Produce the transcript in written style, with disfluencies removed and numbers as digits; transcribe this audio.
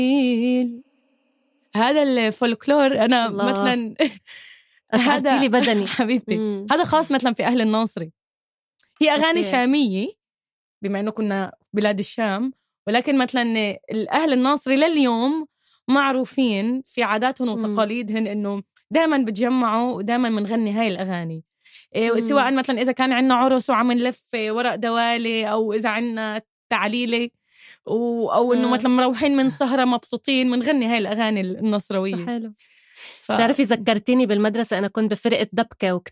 هذا الفولكلور أنا الله. مثلا أشعرتي لي بدني حبيبتي هذا خاص مثلا في أهل الناصري. هي أغاني أوكي. شامية بما أنه كنا بلاد الشام، ولكن مثلا الأهل الناصري لليوم معروفين في عاداتهم وتقاليدهم إنه دائما بتجمعوا ودائما منغني هاي الأغاني. سواء مثلا إذا كان عنا عرس وعم نلف ورق دوالي، أو إذا عنا تعليلة، أو إنه مثلا مروحين من سهرة مبسوطين منغني هاي الأغاني النصروية. حلو. تعرفي ذكرتيني بالمدرسة، أنا كنت بفرقة دبكة